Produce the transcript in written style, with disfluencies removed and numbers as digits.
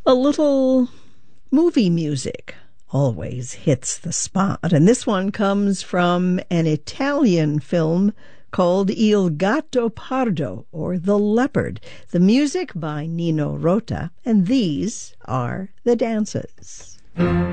A little movie music always hits the spot, and this one comes from an Italian film called Il Gatto Pardo, or The Leopard. The music by Nino Rota, and these are the dances.